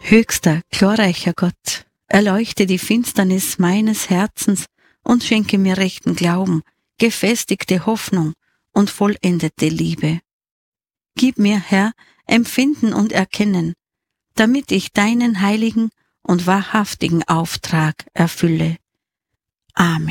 Höchster, glorreicher Gott, erleuchte die Finsternis meines Herzens und schenke mir rechten Glauben, gefestigte Hoffnung und vollendete Liebe. Gib mir, Herr, Empfinden und Erkennen, damit ich deinen heiligen und wahrhaftigen Auftrag erfülle. Amen.